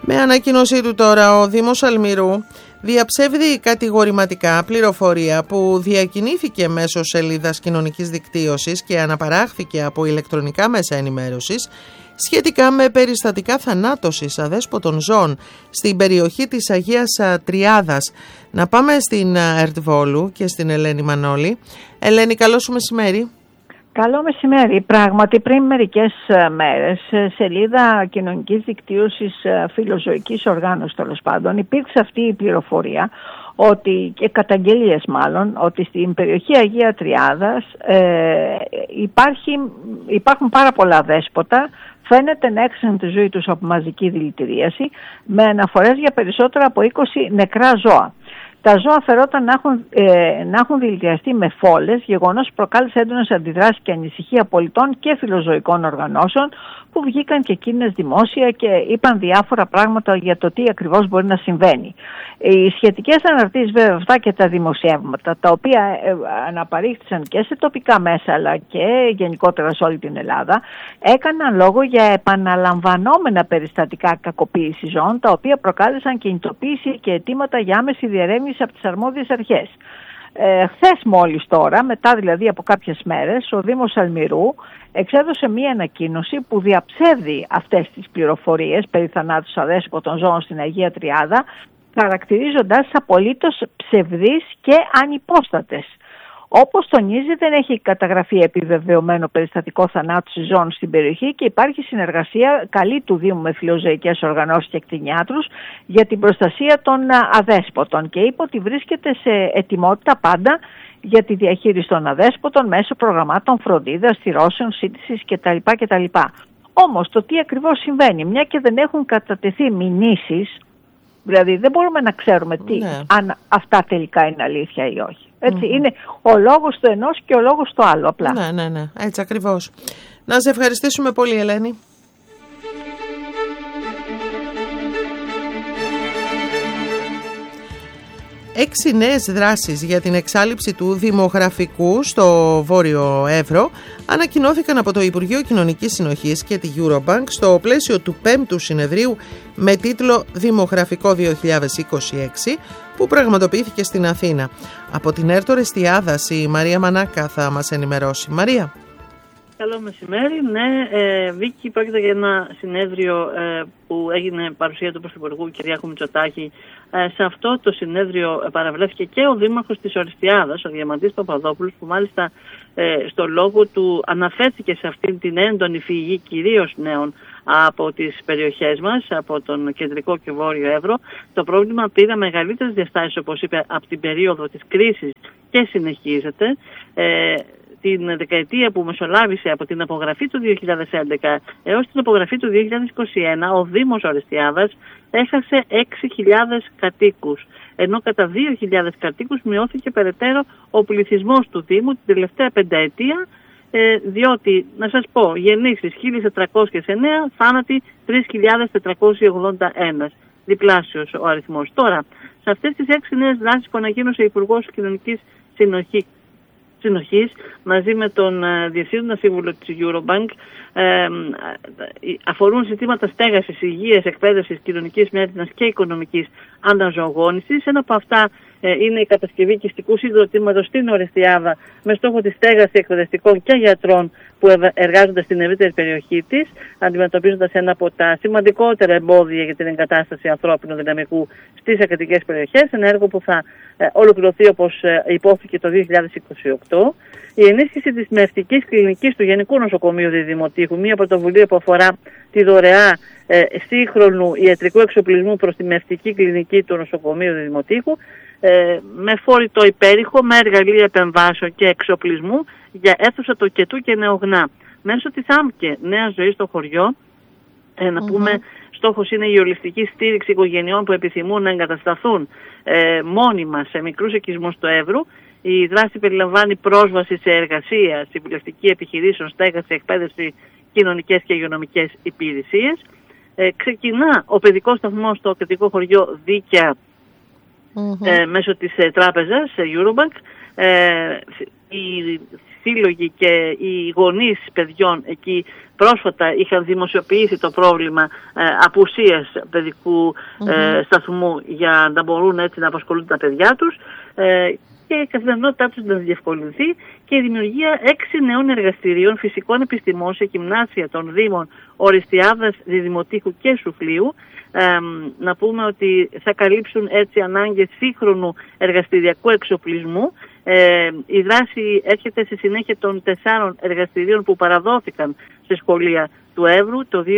Με ανακοίνωσή του τώρα, ο Δήμος Αλμυρού διαψεύδει κατηγορηματικά πληροφορία που διακινήθηκε μέσω σελίδας κοινωνικής δικτύωσης και αναπαράχθηκε από ηλεκτρονικά μέσα ενημέρωσης σχετικά με περιστατικά θανάτωσης αδέσποτων ζώων στην περιοχή της Αγίας Τριάδας. Να πάμε στην ΕΡΤ Βόλου και στην Ελένη Μανώλη. Ελένη, καλό σου μεσημέρι. Καλό μεσημέρι. Πράγματι, πριν μερικές μέρες, σελίδα κοινωνικής δικτύωσης φιλοζωικής οργάνωσης, τέλος πάντων, υπήρξε αυτή η πληροφορία, ότι, και καταγγελίες μάλλον, ότι στην περιοχή Αγία Τριάδας υπάρχουν πάρα πολλά δέσποτα, φαίνεται να έξαναν τη ζωή τους από μαζική δηλητηρίαση, με αναφορές για περισσότερα από 20 νεκρά ζώα. Τα ζώα φερόταν να έχουν δηλητηριαστεί με φόλες, γεγονός που προκάλεσε έντονες αντιδράσεις και ανησυχία πολιτών και φιλοζωικών οργανώσεων, που βγήκαν και εκείνες δημόσια και είπαν διάφορα πράγματα για το τι ακριβώς μπορεί να συμβαίνει. Οι σχετικές αναρτήσεις, βέβαια, αυτά και τα δημοσιεύματα, τα οποία αναπαρήχθησαν και σε τοπικά μέσα αλλά και γενικότερα σε όλη την Ελλάδα, έκαναν λόγο για επαναλαμβανόμενα περιστατικά κακοποίησης ζώων, τα οποία προκάλεσαν κινητοποίηση και αιτήματα για άμεση διερεύνηση από τις αρμόδιες αρχές. Χθες μόλις τώρα, μετά δηλαδή από κάποιες μέρες, ο Δήμος Αλμυρού εξέδωσε μία ανακοίνωση που διαψεύδει αυτές τις πληροφορίες περί θανάτους αδέσποτων ζώων στην Αγία Τριάδα, χαρακτηρίζοντας απολύτως ψευδείς και ανυπόστατες. Όπως τονίζει, δεν έχει καταγραφεί επιβεβαιωμένο περιστατικό θανάτου ζώων στην περιοχή και υπάρχει συνεργασία καλή του Δήμου με φιλοζωικές οργανώσεις και κτηνιάτρους για την προστασία των αδέσποτων, και είπε ότι βρίσκεται σε ετοιμότητα πάντα για τη διαχείριση των αδέσποτων μέσω προγραμμάτων φροντίδας, στηρώσεων, σύντησης κτλ. Όμως το τι ακριβώς συμβαίνει, μια και δεν έχουν κατατεθεί μηνύσεις, δηλαδή δεν μπορούμε να ξέρουμε αν αυτά τελικά είναι αλήθεια ή όχι. Έτσι, είναι ο λόγος του ενός και ο λόγος του άλλου απλά. Ναι, έτσι ακριβώς. Να σε ευχαριστήσουμε πολύ, Ελένη. Έξι νέες δράσεις για την εξάλειψη του δημογραφικού στο Βόρειο Εύρο ανακοινώθηκαν από το Υπουργείο Κοινωνικής Συνοχής και τη Eurobank στο πλαίσιο του 5ου συνεδρίου με τίτλο «Δημογραφικό 2026» που πραγματοποιήθηκε στην Αθήνα. Από την ΕΡΤ Ορεστιάδας η Μαρία Μανάκα θα μας ενημερώσει. Μαρία. Καλό μεσημέρι. Ναι, Βίκη, πρόκειται για ένα συνέδριο που έγινε παρουσία του Πρωθυπουργού Κυριάκου Μητσοτάκη. Σε αυτό το συνέδριο παραβρέθηκε και ο Δήμαρχος της Ορεστιάδας, ο Διαμαντής Παπαδόπουλος, που μάλιστα στο λόγο του αναφέρθηκε σε αυτήν την έντονη φυγή κυρίως νέων από τις περιοχές μας, από τον κεντρικό και βόρειο Εύρο. Το πρόβλημα πήρε μεγαλύτερες διαστάσεις, όπως είπε, από την περίοδο της κρίσης και συνεχίζεται. Την δεκαετία που μεσολάβησε από την απογραφή του 2011 έως την απογραφή του 2021, ο Δήμος Ορεστιάδας έχασε 6.000 κατοίκους, ενώ κατά 2.000 κατοίκους μειώθηκε περαιτέρω ο πληθυσμός του Δήμου την τελευταία πενταετία, διότι, να σας πω, γεννήσεις 1.409, θάνατοι 3.481, διπλάσιος ο αριθμός. Τώρα, σε αυτές τις 6 νέες δράσεις που ανακοίνωσε ο Υπουργός Κοινωνικής Συνοχής μαζί με τον Διευθύνοντα Σύμβουλο της Eurobank, αφορούν ζητήματα στέγασης, υγείας, εκπαίδευσης, κοινωνικής μέρημνας και οικονομικής αναζωογόνησης. Ένα από αυτά είναι η κατασκευή οικιστικού συγκροτήματος στην Ορεστιάδα με στόχο τη στέγαση εκπαιδευτικών και γιατρών που εργάζονται στην ευρύτερη περιοχή της, αντιμετωπίζοντας ένα από τα σημαντικότερα εμπόδια για την εγκατάσταση ανθρώπινου δυναμικού στις ακρατικές περιοχές, ένα έργο που θα ολοκληρωθεί όπως υπόθηκε το 2028. Η ενίσχυση της μευτικής κλινικής του Γενικού Νοσοκομείου Διδημοτήχου, μια πρωτοβουλία που αφορά τη δωρεά σύγχρονου ιατρικού εξοπλισμού προς τη μευτική κλινική του Νοσοκομείου Διδημοτήχου, με φόρητο υπέρηχο, με εργαλεία επεμβάσεων και εξοπλισμού για αίθουσα τοκετού και νεογνά. Μέσω της ΆΜΚΕ, Νέα Ζωή στο χωριό, να πούμε, στόχος είναι η ολιστική στήριξη οικογενειών που επιθυμούν να εγκατασταθούν μόνιμα σε μικρούς οικισμούς του Εύρου. Η δράση περιλαμβάνει πρόσβαση σε εργασία, συμβουλευτική επιχειρήσεων, στέγαση, εκπαίδευση, κοινωνικές και υγειονομικές υπηρεσίες. Ξεκινά ο παιδικός σταθμός στο κεντρικό χωριό Δίκαια μέσω της τράπεζας Eurobank. οι σύλλογοι και οι γονείς παιδιών εκεί πρόσφατα είχαν δημοσιοποιήσει το πρόβλημα απουσίας παιδικού σταθμού για να μπορούν έτσι να απασχολούν τα παιδιά τους και η καθημερινότητά τους να διευκολυνθεί και η δημιουργία 6 νέων εργαστηρίων φυσικών επιστημών σε γυμνάσια των Δήμων Οριστιάδας, Διδημοτήχου και Σουφλίου. Να πούμε ότι θα καλύψουν έτσι ανάγκες σύγχρονου εργαστηριακού εξοπλισμού. Η δράση έρχεται στη συνέχεια των 4 εργαστηρίων που παραδόθηκαν σε σχολεία του Εύρου το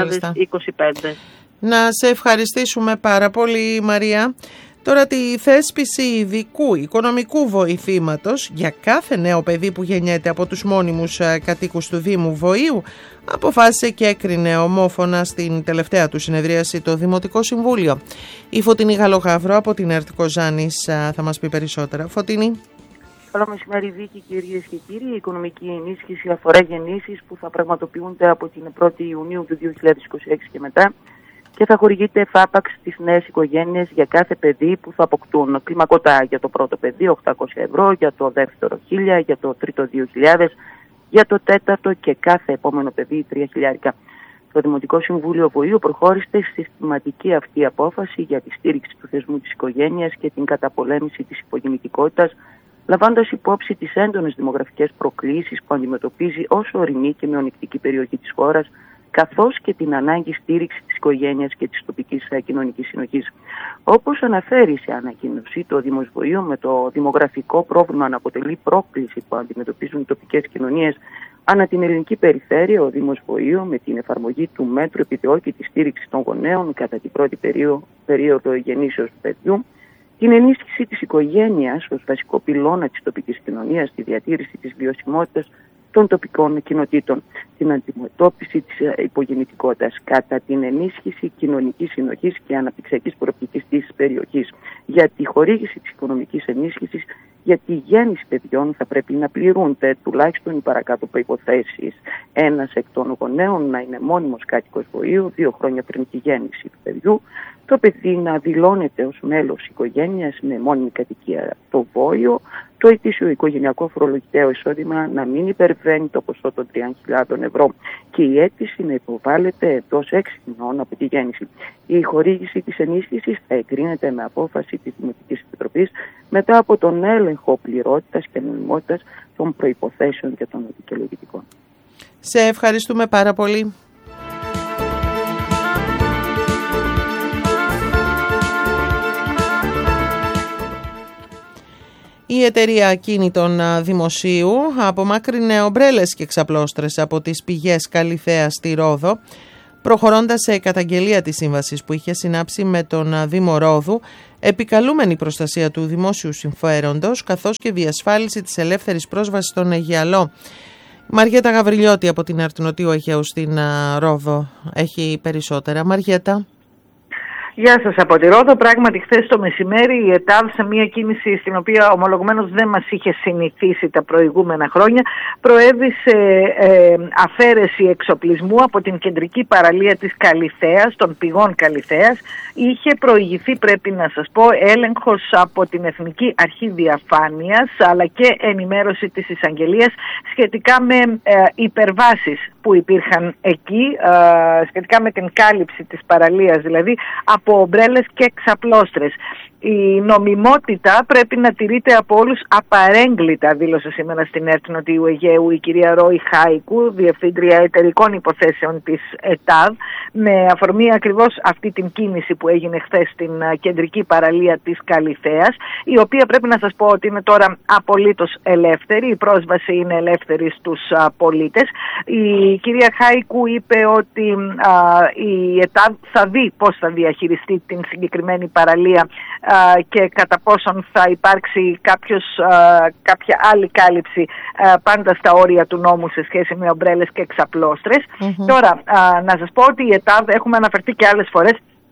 2025. Να σε ευχαριστήσουμε πάρα πολύ, Μαρία. Τώρα, τη θέσπιση ειδικού οικονομικού βοηθήματος για κάθε νέο παιδί που γεννιέται από τους μόνιμους κατοίκους του Δήμου Βοήου αποφάσισε και έκρινε ομόφωνα στην τελευταία του συνεδρίαση το Δημοτικό Συμβούλιο. Η Φωτεινή Γαλογαύρο από την ΕΡΤ Κοζάνης θα μας πει περισσότερα. Φωτεινή. Καλό μεσημέρι, Βίκη, κυρίες και κύριοι. Η οικονομική ενίσχυση αφορά γεννήσεις που θα πραγματοποιούνται από την 1η Ιουνίου του 2026 και μετά και θα χορηγείται εφάπαξ στις νέες οικογένειες για κάθε παιδί που θα αποκτούν. Κλιμακωτά για το πρώτο παιδί 800 ευρώ, για το δεύτερο 1000, για το τρίτο 2000, για το τέταρτο και κάθε επόμενο παιδί 3.000. Το Δημοτικό Συμβούλιο Βοήου προχώρησε στη συστηματική αυτή απόφαση για τη στήριξη του θεσμού της οικογένειας και την καταπολέμηση της υπογεννητικότητας, λαμβάνοντας υπόψη τις έντονες δημογραφικές προκλήσεις που αντιμετωπίζει όσο ορεινή και μειονεκτική περιοχή της χώρας, καθώς και την ανάγκη στήριξη της οικογένειας και της τοπικής κοινωνικής συνοχής. Όπως αναφέρει σε ανακοίνωση, το Δήμος Βοήου με το δημογραφικό πρόβλημα να αποτελεί πρόκληση που αντιμετωπίζουν οι τοπικές κοινωνίες ανά την ελληνική περιφέρεια, ο Δήμος Βοήου με την εφαρμογή του μέτρου επιδιώκει τη στήριξη των γονέων κατά την πρώτη περίοδο γεννήσεως του παιδιού, την ενίσχυση της οικογένειας ως βασικό πυλώνα της τοπικής κοινωνίας, τη διατήρηση της βιωσιμότητας των τοπικών κοινοτήτων, την αντιμετώπιση της υπογεννητικότητας, κατά την ενίσχυση κοινωνικής συνοχής και αναπτυξιακής προοπτικής της περιοχής. Για τη χορήγηση της οικονομικής ενίσχυσης για τη γέννηση παιδιών θα πρέπει να πληρούνται τουλάχιστον οι παρακάτω προϋποθέσεις. Ένας εκ των γονέων να είναι μόνιμος κάτοικος Βοήου 2 χρόνια πριν τη γέννηση του παιδιού, το παιδί να δηλώνεται ως μέλος οικογένειας με μόνιμη κατοικία το Βόηο, το ετήσιο οικογενειακό φορολογητέο εισόδημα να μην υπερβαίνει το ποσό των 3.000 ευρώ και η αίτηση να υποβάλλεται εντός 6 μηνών από τη γέννηση. Η χορήγηση της ενίσχυσης θα εγκρίνεται με απόφαση της Δημοτικής Επιτροπής μετά από τον έλεγχο πληρότητας και νομιμότητας των προϋποθέσεων και των δικαιολογητικών. Σε ευχαριστούμε πάρα πολύ. Η εταιρεία ακίνητων δημοσίου απομάκρυνε ομπρέλες και ξαπλώστρες από τις πηγές Καλυθέας στη Ρόδο, προχωρώντας σε καταγγελία της σύμβασης που είχε συνάψει με τον Δήμο Ρόδου, επικαλούμενη προστασία του δημόσιου συμφέροντος, καθώς και διασφάλιση της ελεύθερης πρόσβασης στον Αιγιαλό. Μαριέτα Γαβριλιώτη από την ΕΡΤ Νοτιού Αιγαίου στην Ρόδο έχει περισσότερα. Μαριέτα. Γεια σας από τη Ρόδο. Πράγματι, χθες το μεσημέρι η ΕΤΑΔ, σε μια κίνηση στην οποία ομολογουμένως δεν μας είχε συνηθίσει τα προηγούμενα χρόνια, προέβησε αφαίρεση εξοπλισμού από την κεντρική παραλία της Καλυθέας, των πηγών Καλυθέας. Είχε προηγηθεί, πρέπει να σας πω, έλεγχος από την Εθνική Αρχή Διαφάνειας, αλλά και ενημέρωση της εισαγγελίας σχετικά με υπερβάσεις που υπήρχαν εκεί, σχετικά με την κάλυψη της παραλίας, δηλαδή από ομπρέλες και ξαπλώστρες. Η νομιμότητα πρέπει να τηρείται από όλους απαρέγκλητα, δήλωσε σήμερα στην ΕΡΤ Νοτιού Αιγαίου η κυρία Ρώη Χάικου, Διευθύντρια Εταιρικών Υποθέσεων της ΕΤΑΔ, με αφορμή ακριβώς αυτή την κίνηση που έγινε χθες στην κεντρική παραλία της Καλυθέας, η οποία πρέπει να σας πω ότι είναι τώρα απολύτως ελεύθερη, η πρόσβαση είναι ελεύθερη στους πολίτες. Η κυρία Χάικου είπε ότι η ΕΤΑΔ θα δει πώς θα διαχειριστεί την συγκεκριμένη παραλία και κατά πόσον θα υπάρξει κάποια άλλη κάλυψη πάντα στα όρια του νόμου σε σχέση με ομπρέλες και ξαπλώστρες. Τώρα, να σας πω ότι η ΕΤΑΔ, έχουμε αναφερθεί και άλλες φορές,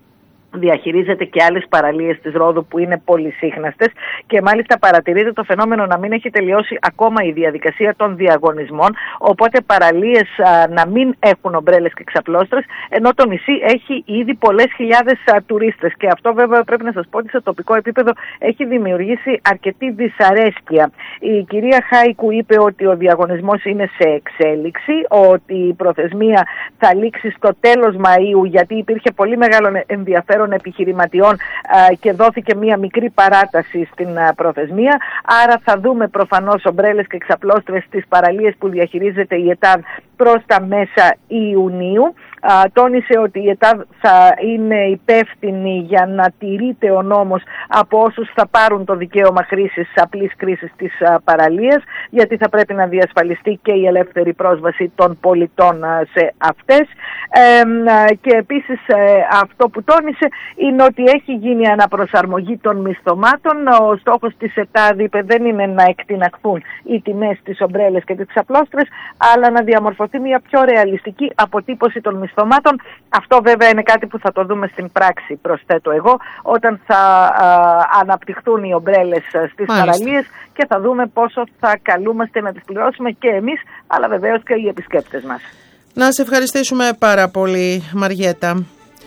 διαχειρίζεται και άλλες παραλίες της Ρόδου που είναι πολυσύχναστες και μάλιστα παρατηρείται το φαινόμενο να μην έχει τελειώσει ακόμα η διαδικασία των διαγωνισμών, οπότε παραλίες να μην έχουν ομπρέλες και ξαπλώστρες, ενώ το νησί έχει ήδη πολλές χιλιάδες τουρίστες και αυτό βέβαια πρέπει να σας πω ότι σε τοπικό επίπεδο έχει δημιουργήσει αρκετή δυσαρέσκεια. Η κυρία Χάικου είπε ότι ο διαγωνισμός είναι σε εξέλιξη, ότι η προθεσμία θα λήξει στο τέλος Μαΐου γιατί υπήρχε πολύ μεγάλο ενδιαφέρον επιχειρηματιών και δόθηκε μία μικρή παράταση στην προθεσμία. Άρα θα δούμε προφανώς ομπρέλες και ξαπλώστρες στις παραλίες που διαχειρίζεται η ΕΤΑΔ προς τα μέσα Ιουνίου. Τόνισε ότι η ΕΤΑΔ θα είναι υπεύθυνη για να τηρείται ο νόμος από όσους θα πάρουν το δικαίωμα χρήσης, απλής χρήσης της παραλίας, γιατί θα πρέπει να διασφαλιστεί και η ελεύθερη πρόσβαση των πολιτών σε αυτές. Και επίσης αυτό που τόνισε είναι ότι έχει γίνει αναπροσαρμογή των μισθωμάτων. Ο στόχος της ΕΤΑΔ, είπε, δεν είναι να εκτιναχθούν οι τιμές στις ομπρέλες και τις ξαπλώστρες, αλλά να διαμορφωθεί μια πιο ρεαλιστική αποτύπωση των μισθωμάτων. Αυτό βέβαια είναι κάτι που θα το δούμε στην πράξη, προσθέτω εγώ, όταν θα αναπτυχθούν οι ομπρέλες στις παραλίες και θα δούμε πόσο θα καλούμαστε να τις πληρώσουμε και εμείς, αλλά βεβαίως και οι επισκέπτες μας. Να σε ευχαριστήσουμε πάρα πολύ, Μαριέτα.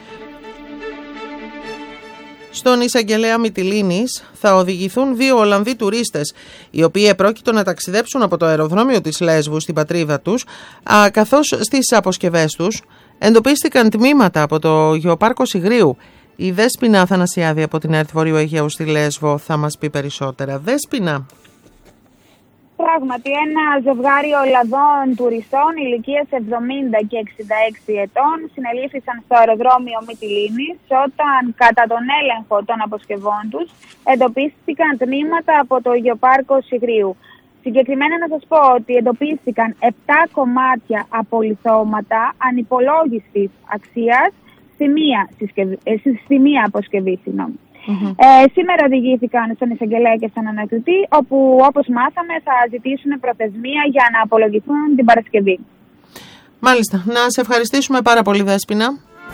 Στον εισαγγελέα Μυτιλήνης θα οδηγηθούν 2 Ολλανδοί τουρίστες, οι οποίοι επρόκειτο να ταξιδέψουν από το αεροδρόμιο της Λέσβου στην πατρίδα τους, καθώς στις αποσκευές τους εντοπίστηκαν τμήματα από το γεωπάρκο Σιγρίου. Η Δέσποινα Αθανασιάδη από την ΕΡΤ Βορείου Αιγαίου στη Λέσβο θα μας πει περισσότερα. Δέσποινα. Πράγματι, ένα ζευγάρι Ολλανδών τουριστών ηλικίας 70 και 66 ετών συνελήφθησαν στο αεροδρόμιο Μυτιλήνης όταν κατά τον έλεγχο των αποσκευών τους εντοπίστηκαν τμήματα από το γεωπάρκο Σιγρίου. Συγκεκριμένα να σας πω ότι εντοπίστηκαν 7 κομμάτια από λιθώματα ανυπολόγιστης αξίας στη μία αποσκευή. Σήμερα οδηγήθηκαν στον εισαγγελέα και στον ανακριτή, όπου όπως μάθαμε θα ζητήσουν προθεσμία για να απολογηθούν την Παρασκευή. Μάλιστα. Να σε ευχαριστήσουμε πάρα πολύ, Δέσποινα.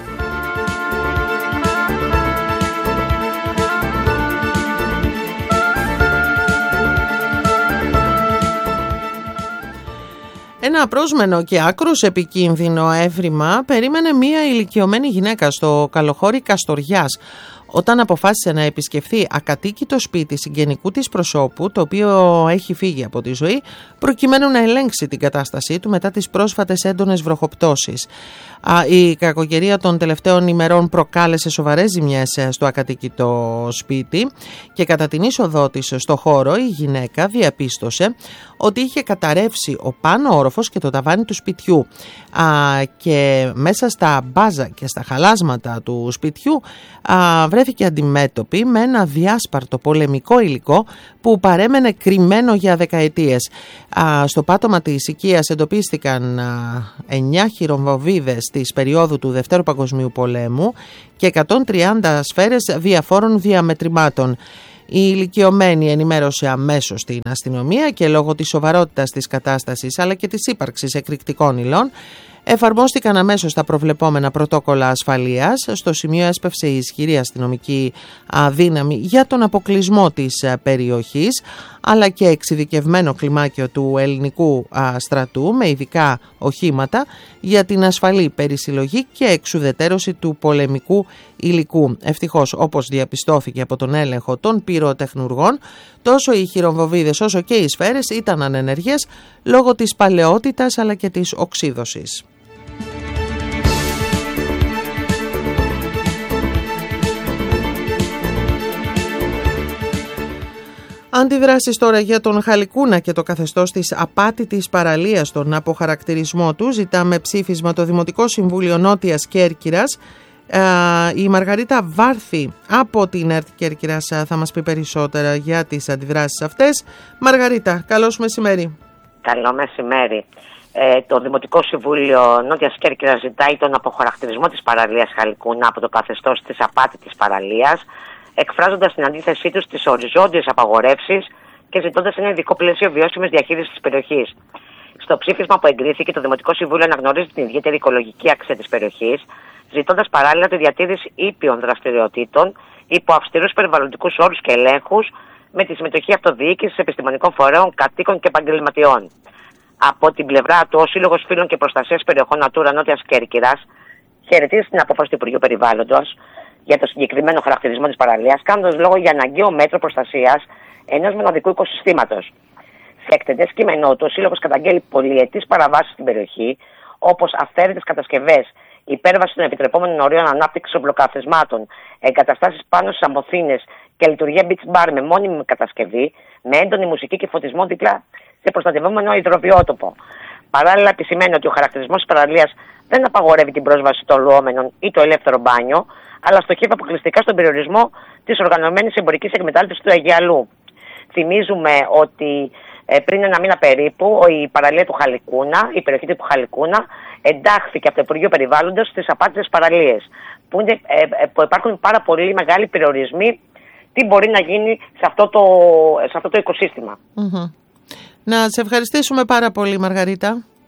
Ένα απρόσμενο και άκρως επικίνδυνο έβριμα περίμενε μία ηλικιωμένη γυναίκα στο καλοχώρι Καστοριάς όταν αποφάσισε να επισκεφθεί ακατοίκητο σπίτι συγγενικού της προσώπου, το οποίο έχει φύγει από τη ζωή, προκειμένου να ελέγξει την κατάστασή του μετά τις πρόσφατες έντονες βροχοπτώσεις. Η κακοκαιρία των τελευταίων ημερών προκάλεσε σοβαρές ζημιές στο ακατοίκητο σπίτι και κατά την είσοδό της στο χώρο η γυναίκα διαπίστωσε ότι είχε καταρρεύσει ο πάνω όροφος και το ταβάνι του σπιτιού και μέσα στα μπάζα και στα χαλάσματα του σπιτιού βρέθηκε αντιμέτωπη με ένα διάσπαρτο πολεμικό υλικό που παρέμενε κρυμμένο για δεκαετίες. Στο πάτωμα της οικίας εντοπίστηκαν 9 χειροβομβίδες της περίοδου του Δευτέρου Παγκοσμίου Πολέμου και 130 σφαίρες διαφόρων διαμετρημάτων. Η ηλικιωμένη ενημέρωσε αμέσως την αστυνομία και λόγω της σοβαρότητας της κατάστασης αλλά και της ύπαρξης εκρηκτικών υλών εφαρμόστηκαν αμέσως τα προβλεπόμενα πρωτόκολλα ασφαλείας. Στο σημείο έσπευσε η ισχυρή αστυνομική δύναμη για τον αποκλεισμό της περιοχής, αλλά και εξειδικευμένο κλιμάκιο του ελληνικού στρατού με ειδικά οχήματα για την ασφαλή περισυλλογή και εξουδετέρωση του πολεμικού υλικού. Ευτυχώς, όπως διαπιστώθηκε από τον έλεγχο των πυροτεχνουργών, τόσο οι χειροβομβίδες όσο και οι σφαίρες ήταν ανενεργές λόγω της παλαιότητας αλλά και της οξύδωσης. Αντιδράσεις τώρα για τον Χαλικούνα και το καθεστώς της απάτητης παραλίας, στον αποχαρακτηρισμό του. Ζητάμε ψήφισμα το Δημοτικό Συμβούλιο Νότιας Κέρκυρας. Η Μαργαρίτα Βάρθη από την ΕΡΤ Κέρκυρας θα μας πει περισσότερα για τις αντιδράσεις αυτές. Μαργαρίτα, καλώς μεσημέρι. Καλό μεσημέρι. Το Δημοτικό Συμβούλιο Νότιας Κέρκυρας ζητάει τον αποχαρακτηρισμό της παραλίας Χαλικούνα από το καθεστώς της απάτητης παραλίας, εκφράζοντας την αντίθεσή τους στις οριζόντιες απαγορεύσεις και ζητώντας ένα ειδικό πλαίσιο βιώσιμης διαχείρισης της περιοχής. Στο ψήφισμα που εγκρίθηκε, το Δημοτικό Συμβούλιο αναγνωρίζει την ιδιαίτερη οικολογική αξία της περιοχής, ζητώντας παράλληλα τη διατήρηση ήπιων δραστηριοτήτων υπό αυστηρούς περιβαλλοντικούς όρους και ελέγχους, με τη συμμετοχή αυτοδιοίκησης επιστημονικών φορέων, κατοίκων και επαγγελματιών. Από την πλευρά του, ο Σύλλογος Φίλων και Προστασίας Περιοχών Natura Νότιας Κέρκυρας χαιρετίζει την απόφαση του Υπουργείου Περιβάλλοντος για το συγκεκριμένο χαρακτηρισμό της παραλίας, κάνοντας λόγο για αναγκαίο μέτρο προστασίας ενός μοναδικού οικοσυστήματος. Σε εκτενές κείμενό του, ο Σύλλογος καταγγέλει πολυετής παραβάσεις στην περιοχή, όπως αυθαίρετες κατασκευές, υπέρβαση των επιτρεπόμενων ορίων ανάπτυξης οπλοκαθεσμάτων, εγκαταστάσεις πάνω στις αμμοθήνες και λειτουργία beach bar με μόνιμη κατασκευή, με έντονη μουσική και φωτισμό δίπλα σε προστατευόμενο υδροβιότοπο. Παράλληλα, επισημαίνει ότι ο χαρακτηρισμός της παραλίας δεν απαγορεύει την πρόσβαση των λουόμενων ή το ελεύθερο μπάνιο, αλλά στοχεύει αποκλειστικά στον περιορισμό της οργανωμένης εμπορικής εκμετάλλευσης του Αιγιαλού. Θυμίζουμε ότι πριν ένα μήνα περίπου η παραλία του Χαλικούνα, η περιοχή του Χαλικούνα, εντάχθηκε από το Υπουργείο Περιβάλλοντος στις απάτητες παραλίες, που υπάρχουν πάρα πολύ μεγάλοι περιορισμοί τι μπορεί να γίνει σε αυτό το οικοσύστημα. Να σε ευχαριστήσουμε πάρα πολύ, Μαργαρίτα.